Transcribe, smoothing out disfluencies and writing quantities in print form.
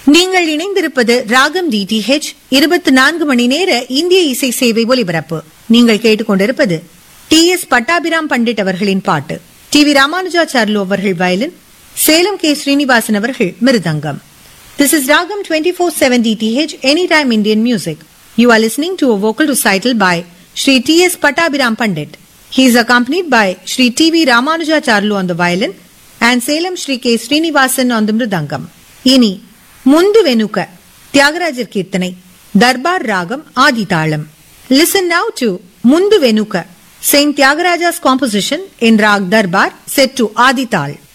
நீங்கள் இணைந்திருப்பது ராகம் DTH 24 மணி நேர இந்திய இசை சேவை ஒலிபரப்பு. நீங்கள் கேட்டுக்கொண்டிருப்பது TS பட்டாபிராம் பண்டிட் அவர்களின் பாட்டு, TV ராமானுஜாச்சார்லு அவர்கள் வயலின், சேலம் K. ஸ்ரீனிவாசன் அவர்கள் மிருதங்கம். This is Ragam 24/7 DTH Anytime Indian Music. You are listening to a vocal recital by Shri TS Pattabhiram Pandit. He is accompanied by Shri TV Ramanujacharlu on the violin and Salem Shri K. Srinivasan on the mridangam. Ini Mundu Venuka Tyagarajar Kirtanai Darbar Ragam Aditalam. Listen now to Mundu Venuka, Saint Tyagaraja's composition in Rag Darbar set to Adital.